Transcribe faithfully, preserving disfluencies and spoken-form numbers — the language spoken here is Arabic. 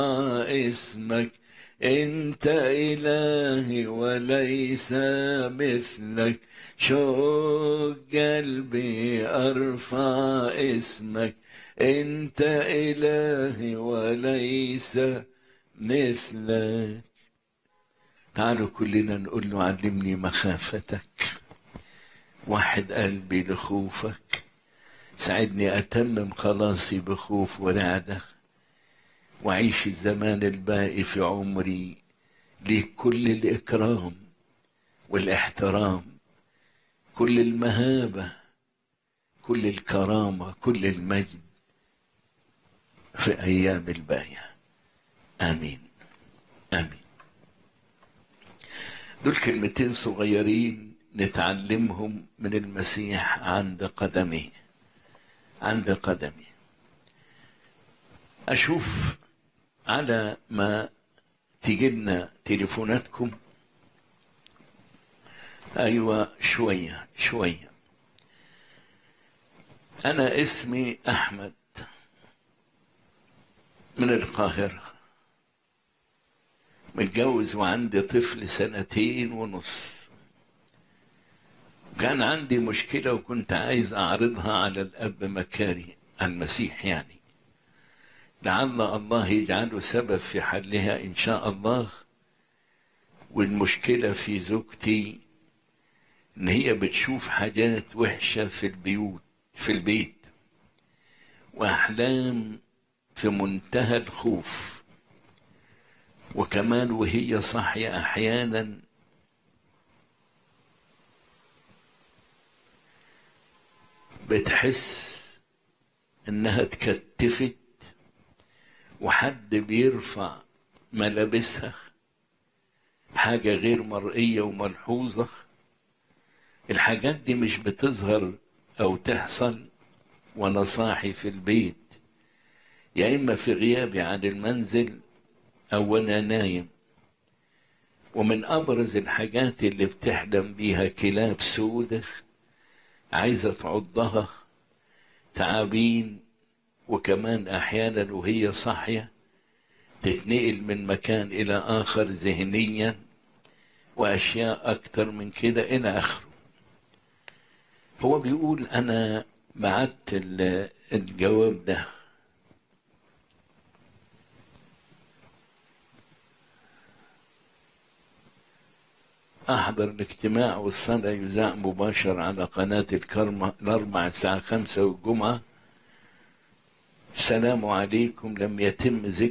اسمك انت الهي وليس مثلك، شوق قلبي ارفع اسمك انت الهي وليس مثلك. تعالوا كلنا نقول له علمني مخافتك، وحد قلبي لخوفك، ساعدني أتمم خلاصي بخوف ورعدة، وعيش الزمان الباقي في عمري ليك كل الإكرام والاحترام، كل المهابة، كل الكرامة، كل المجد في أيام الباقية. آمين آمين. دول كلمتين صغيرين نتعلمهم من المسيح عند قدمه، عند قدمه. أشوف على ما تجيلنا تليفوناتكم. أيوة، شوية شوية. أنا اسمي أحمد من القاهرة، متجوز وعندي طفل سنتين ونص. كان عندي مشكلة وكنت عايز أعرضها على الأب مكاري المسيح، يعني لعل الله يجعله سبب في حلها إن شاء الله. والمشكلة في زوجتي إن هي بتشوف حاجات وحشة في البيوت في البيت، وأحلام في منتهى الخوف، وكمان وهي صاحية أحيانا بتحس إنها اتكتفت وحد بيرفع ملابسها، حاجة غير مرئية وملحوظة. الحاجات دي مش بتظهر أو تحصل وأنا صاحي في البيت، يا إما في غيابي عن المنزل أو وأنا نايم. ومن أبرز الحاجات اللي بتحلم بيها كلاب سودة عايزة تعضها، تعابين، وكمان أحيانا وهي صاحية تتنقل من مكان إلى آخر ذهنيا، وأشياء أكتر من كده إلى آخره. هو بيقول أنا بعت الجواب ده. أحضر الاجتماع والصلاة يذاع مباشر على قناة الكرمة الأربع الساعة خمسة والجمعة. السلام عليكم، لم يتم ذكر